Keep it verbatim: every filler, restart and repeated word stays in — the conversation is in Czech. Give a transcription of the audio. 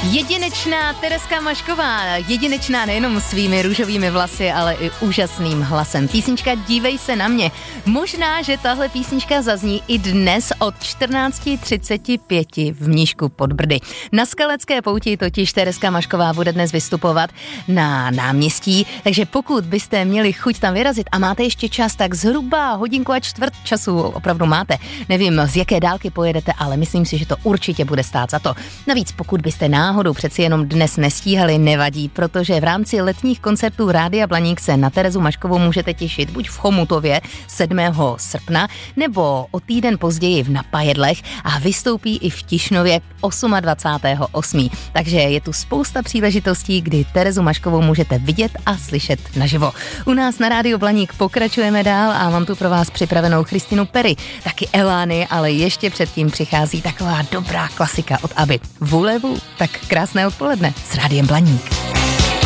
Jedinečná Tereska Mašková, jedinečná nejenom svými růžovými vlasy, ale i úžasným hlasem. Písnička Dívej se na mě. Možná, že tahle písnička zazní i dnes od čtrnáct třicet pět v Mníšku pod Brdy. Na Skalecké pouti totiž Tereska Mašková bude dnes vystupovat na náměstí, takže pokud byste měli chuť tam vyrazit a máte ještě čas, tak zhruba hodinku a čtvrt času opravdu máte. Nevím, z jaké dálky pojedete, ale myslím si, že to určitě bude stát za to. Navíc pokud byste náhodou přeci jenom dnes nestíhali, nevadí, protože v rámci letních koncertů Rádia Blaník se na Terezu Maškovou můžete těšit buď v Chomutově sedmého srpna, nebo o týden později v Napajedlech a vystoupí i v Tišnově dvacátého osmého Takže je tu spousta příležitostí, kdy Terezu Maškovou můžete vidět a slyšet naživo. U nás na Rádiu Blaník pokračujeme dál a mám tu pro vás připravenou Christinu Perry, taky Elány, ale ještě předtím přichází taková dobrá klasika od Abby. Vulevu, tak krásné odpoledne s Rádiem Blaník.